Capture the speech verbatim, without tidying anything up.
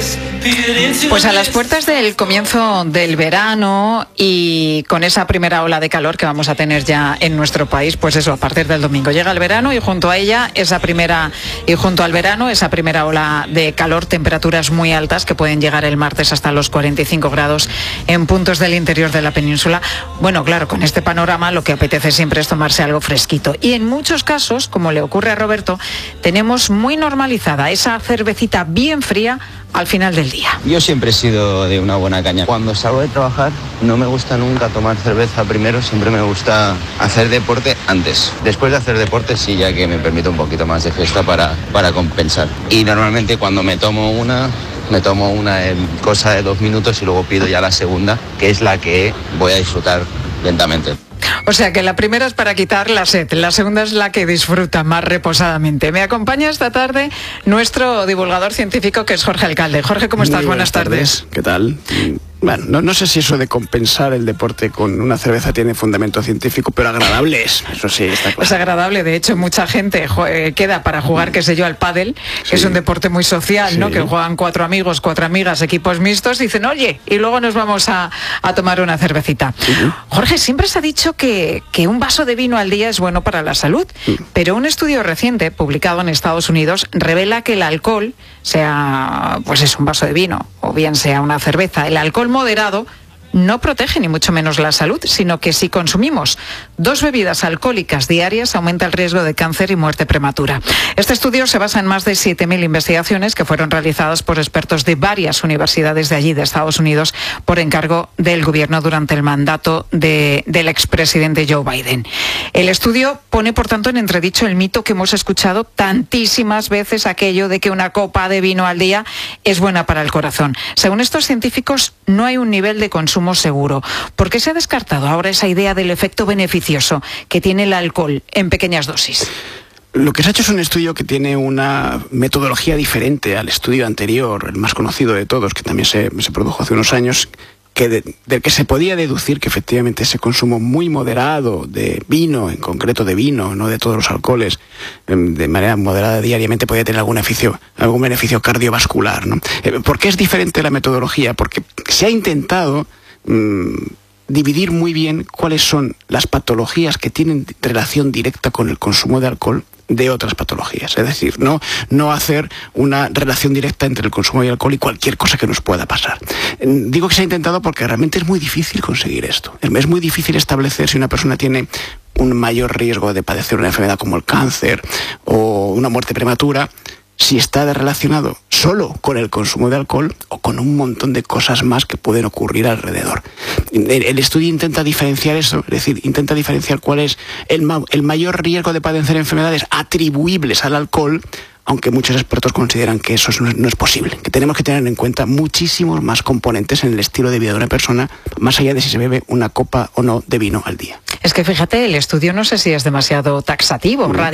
Pues a las puertas del comienzo del verano y con esa primera ola de calor que vamos a tener ya en nuestro país, pues eso, a partir del domingo llega el verano y junto a ella esa primera y junto al verano esa primera ola de calor, temperaturas muy altas que pueden llegar el martes hasta los cuarenta y cinco grados en puntos del interior de la península. Bueno, claro, con este panorama lo que apetece siempre es tomarse algo fresquito y en muchos casos, como le ocurre a Roberto, tenemos muy normalizada esa cervecita bien fría al final del día. Yo siempre he sido de una buena caña. Cuando salgo de trabajar no me gusta nunca tomar cerveza primero, siempre me gusta hacer deporte antes. Después de hacer deporte sí, ya que me permite un poquito más de fiesta para, para compensar. Y normalmente cuando me tomo una, me tomo una en cosa de dos minutos y luego pido ya la segunda, que es la que voy a disfrutar lentamente. O sea que la primera es para quitar la sed, la segunda es la que disfruta más reposadamente. Me acompaña esta tarde nuestro divulgador científico que es Jorge Alcalde. Jorge, ¿cómo estás? Muy buenas, buenas tardes. tardes. ¿Qué tal? Bueno, no, no sé si eso de compensar el deporte con una cerveza tiene fundamento científico, pero agradable es, eso sí, está claro. Es agradable, de hecho mucha gente eh, queda para jugar, qué sé yo, al pádel, que sí. Es un deporte muy social, sí. ¿no? Que juegan cuatro amigos, cuatro amigas, equipos mixtos, y dicen, oye, y luego nos vamos a, a tomar una cervecita. Uh-huh. Jorge, siempre se ha dicho que, que un vaso de vino al día es bueno para la salud, uh-huh. pero un estudio reciente, publicado en Estados Unidos, revela que el alcohol, sea, pues es un vaso de vino, o bien sea una cerveza, el alcohol moderado no protege ni mucho menos la salud, sino que si consumimos dos bebidas alcohólicas diarias aumenta el riesgo de cáncer y muerte prematura. Este estudio se basa en más de siete mil investigaciones que fueron realizadas por expertos de varias universidades de allí, de Estados Unidos, por encargo del gobierno durante el mandato de, del expresidente Joe Biden. El estudio pone, por tanto, en entredicho el mito que hemos escuchado tantísimas veces, aquello de que una copa de vino al día es buena para el corazón. Según estos científicos, no hay un nivel de consumo seguro. ¿Por qué se ha descartado ahora esa idea del efecto beneficioso que tiene el alcohol en pequeñas dosis? Lo que se ha hecho es un estudio que tiene una metodología diferente al estudio anterior, el más conocido de todos, que también se, se produjo hace unos años, que de, del que se podía deducir que efectivamente ese consumo muy moderado de vino, en concreto de vino, no de todos los alcoholes, de manera moderada diariamente podía tener algún beneficio, algún beneficio cardiovascular, ¿no? ¿Por qué es diferente la metodología? Porque se ha intentado mmm, dividir muy bien cuáles son las patologías que tienen relación directa con el consumo de alcohol de otras patologías, es decir, no, no hacer una relación directa entre el consumo de alcohol y cualquier cosa que nos pueda pasar. Digo que se ha intentado porque realmente es muy difícil conseguir esto. Es muy difícil establecer si una persona tiene un mayor riesgo de padecer una enfermedad como el cáncer o una muerte prematura, si está relacionado solo con el consumo de alcohol o con un montón de cosas más que pueden ocurrir alrededor. El estudio intenta diferenciar eso, es decir, intenta diferenciar cuál es el, ma- el mayor riesgo de padecer enfermedades atribuibles al alcohol, aunque muchos expertos consideran que eso no es, no es posible, que tenemos que tener en cuenta muchísimos más componentes en el estilo de vida de una persona, más allá de si se bebe una copa o no de vino al día. Es que fíjate, el estudio no sé si es demasiado taxativo, mm.